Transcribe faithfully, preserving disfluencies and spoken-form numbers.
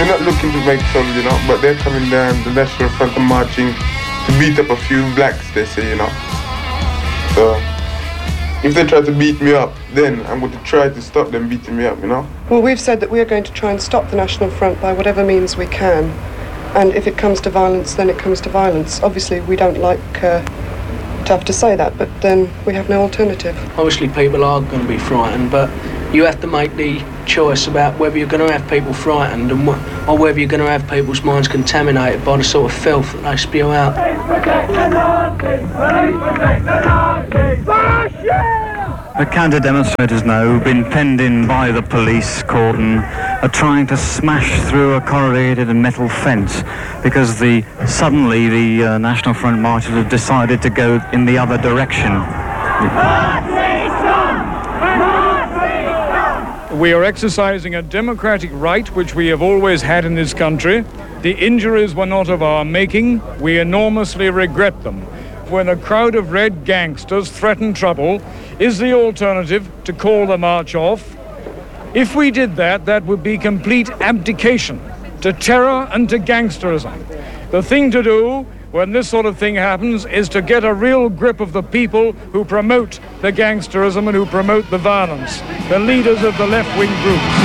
We're not looking to make trouble, you know, but they're coming down the National Front and marching to beat up a few blacks, they say, you know. So, if they try to beat me up, then I'm going to try to stop them beating me up, you know. Well, we've said that we're going to try and stop the National Front by whatever means we can. And if it comes to violence, then it comes to violence. Obviously, we don't like uh, to have to say that, but then we have no alternative. Obviously, people are going to be frightened, but you have to make the choice about whether you're going to have people frightened and wh- or whether you're going to have people's minds contaminated by the sort of filth that they spew out. The counter-demonstrators now, who've been penned in by the police cordon, are trying to smash through a corrugated and metal fence because the suddenly the uh, National Front marchers have decided to go in the other direction. We are exercising a democratic right which we have always had in this country. The injuries were not of our making. We enormously regret them. When a crowd of red gangsters threaten trouble, is the alternative to call the march off? If we did that, that would be complete abdication to terror and to gangsterism. The thing to do when this sort of thing happens is to get a real grip of the people who promote the gangsterism and who promote the violence, the leaders of the left-wing groups.